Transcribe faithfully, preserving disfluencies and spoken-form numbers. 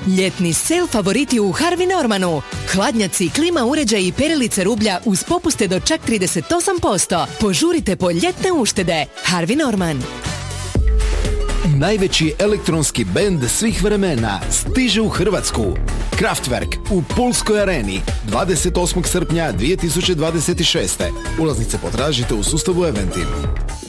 Ljetni sale favoriti u Harvey Normanu. Hladnjaci, klima uređaji i perilice rublja uz popuste do čak trideset osam posto. Požurite po ljetne uštede. Harvey Norman. Najveći elektronski bend svih vremena stiže u Hrvatsku. Kraftwerk u Pulskoj areni dvadeset osmog srpnja dvije tisuće dvadeset šeste. Ulaznice potražite u sustavu Eventim.